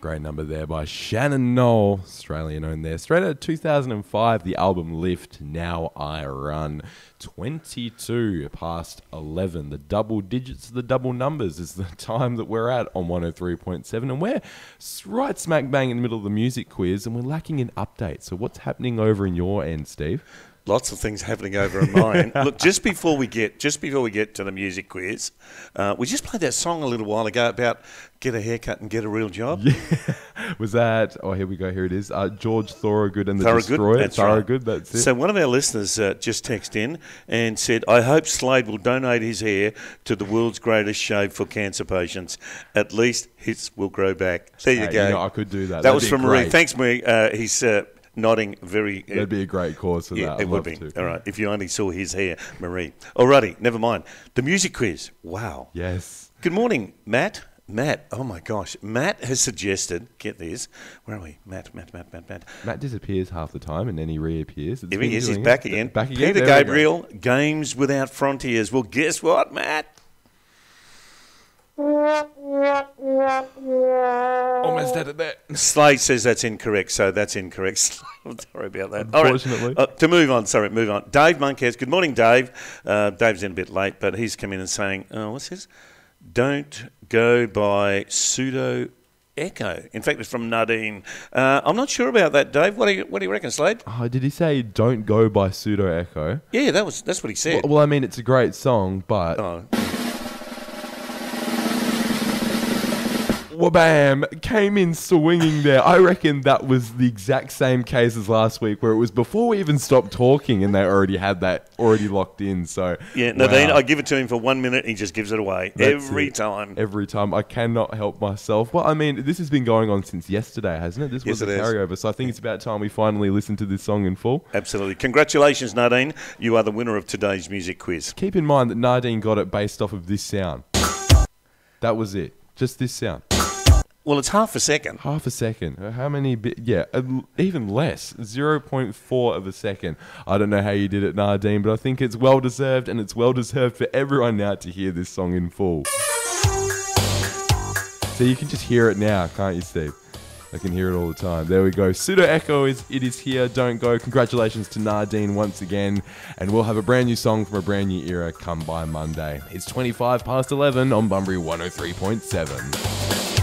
Great number there by Shannon Knoll, Australian owned there. Straight out of 2005, the album Lift, Now I Run. 22 past 11. The double digits, the double numbers is the time that we're at on 103.7. And we're right smack bang in the middle of the music quiz, and we're lacking an update. So what's happening over in your end, Steve? Lots of things happening over in mine. Look, just before we get to the music quiz, we just played that song a little while ago about get a haircut and get a real job. Yeah. Was that? Oh, here we go. Here it is. George Thorogood and the Thorogood, Destroyer. that's Thorogood, right. that's it. So one of our listeners just texted in and said, "I hope Slade will donate his hair to the world's greatest shave for cancer patients. At least his will grow back." There you go. You know, I could do that. That That'd was be from great. Marie. Thanks, Marie. He's nodding very... That'd be a great cause for Yeah, that. it would be. All right, if you only saw his hair, Marie. Alrighty, never mind. The music quiz. Wow. Yes. Good morning, Matt. Matt, oh my gosh. Matt has suggested, get this, where are we? Matt. Matt disappears half the time and then he reappears. Here he is, he's back again. Back again. Peter There we go. Gabriel, Games Without Frontiers. Well, guess what, Matt? Almost had it there. Slade says that's incorrect, so that's incorrect. Sorry about that. Unfortunately. All right, move on. Dave Monkhouse. Good morning, Dave. Dave's in a bit late, but he's come in and saying, what's this? Don't go by pseudo echo. In fact, it's from Nadine. I'm not sure about that, Dave. What do you reckon, Slade? Oh, did he say don't go by Pseudo Echo? Yeah, that's what he said. Well, I mean, it's a great song, but... Oh. Wha-bam! Came in swinging there. I reckon that was the exact same case as last week, where it was before we even stopped talking and they already had that already locked in. So Yeah, Nadine, wow. I give it to him for 1 minute and he just gives it away. That's Every it. time. Every time. I cannot help myself. Well, I mean, this has been going on since yesterday, hasn't it? This was Yes, a it has. carryover. So I think it's about time we finally listen to this song in full. Absolutely. Congratulations, Nadine. You are the winner of today's music quiz. Keep in mind that Nardine got it based off of this sound. That was it. Just this sound. Well, it's half a second. Half a second. How many? Yeah, even less. 0.4 of a second. I don't know how you did it, Nardine, but I think it's well deserved, and it's well deserved for everyone now to hear this song in full. So you can just hear it now, can't you, Steve? I can hear it all the time. There we go. Pseudo Echo it is here. Don't go. Congratulations to Nardine once again, and we'll have a brand new song from a brand new era come by Monday. It's 25 past 11 on Bunbury 103.7.